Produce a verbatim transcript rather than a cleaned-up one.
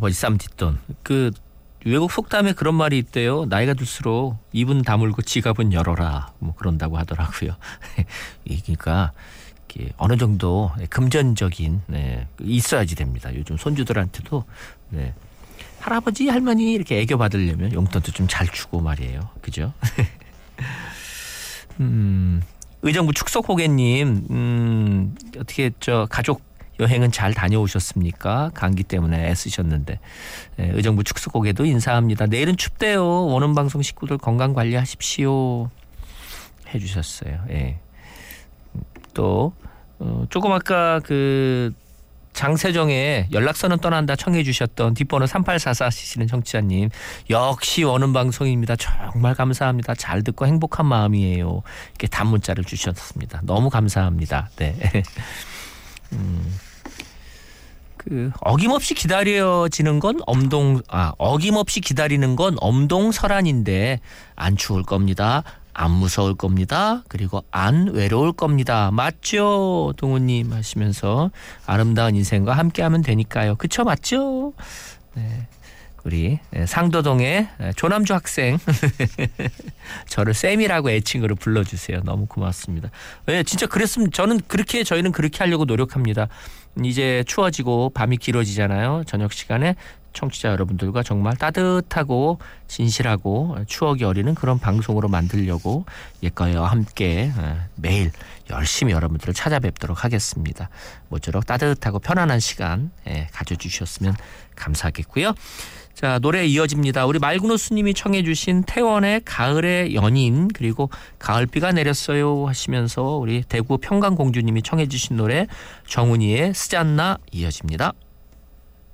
아버지 쌈 뒷돈. 그 외국 속담에 그런 말이 있대요. 나이가 들수록 입은 다물고 지갑은 열어라. 뭐 그런다고 하더라고요. 그러니까 어느 정도 금전적인 네, 있어야지 됩니다. 요즘 손주들한테도 네, 할아버지 할머니 이렇게 애교 받으려면 용돈도 좀 잘 주고 말이에요. 그죠? 음, 의정부 축소고객님 음, 어떻게 저 가족 여행은 잘 다녀오셨습니까? 감기 때문에 애쓰셨는데 예, 의정부 축소고개도 인사합니다. 내일은 춥대요. 원음방송 식구들 건강 관리하십시오. 해주셨어요. 예. 또 어, 조금 아까 그 장세정의 연락선은 떠난다 청해 주셨던 뒷번호 삼팔사사 쓰시는 청취자님 역시 원음방송입니다. 정말 감사합니다. 잘 듣고 행복한 마음이에요. 이렇게 단문자를 주셨습니다. 너무 감사합니다. 네. 음. 그 어김없이 기다려지는 건 엄동 아 어김없이 기다리는 건 엄동설한인데 안 추울 겁니다. 안 무서울 겁니다. 그리고 안 외로울 겁니다. 맞죠? 동우님 하시면서 아름다운 인생과 함께하면 되니까요. 그쵸? 맞죠? 네. 우리 상도동의 조남주 학생 저를 쌤이라고 애칭으로 불러주세요. 너무 고맙습니다. 네, 진짜 그랬으면 저는 그렇게 저희는 그렇게 하려고 노력합니다. 이제 추워지고 밤이 길어지잖아요. 저녁 시간에 청취자 여러분들과 정말 따뜻하고 진실하고 추억이 어리는 그런 방송으로 만들려고 예과와 함께 매일 열심히 여러분들을 찾아뵙도록 하겠습니다. 모쪼록 따뜻하고 편안한 시간 가져주셨으면 감사하겠고요. 자, 노래 이어집니다. 우리 말구노수님이 청해 주신 태원의 가을의 연인 그리고 가을비가 내렸어요 하시면서 우리 대구 평강공주님이 청해 주신 노래 정훈이의 쓰잖나 이어집니다.